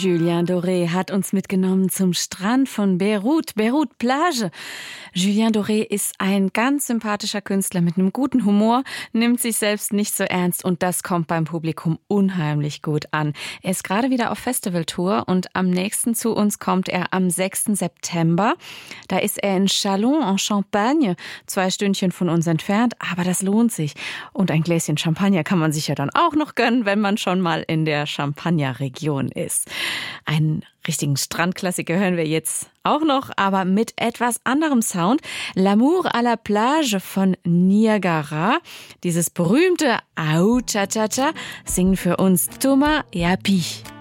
Julien Doré hat uns mitgenommen zum Strand von Beirut, Beirut Plage. Julien Doré ist ein ganz sympathischer Künstler mit einem guten Humor, nimmt sich selbst nicht so ernst und das kommt beim Publikum unheimlich gut an. Er ist gerade wieder auf Festivaltour und am nächsten zu uns kommt er am 6. September. Da ist er in Châlons en Champagne, 2 Stündchen von uns entfernt, aber das lohnt sich. Und ein Gläschen Champagner kann man sich ja dann auch noch gönnen, wenn man schon mal in der Champagner-Region ist. Einen richtigen Strandklassiker hören wir jetzt auch noch, aber mit etwas anderem Sound. L'amour à la plage von Niagara. Dieses berühmte Au Cha Cha Cha singen für uns Thomas et Happy.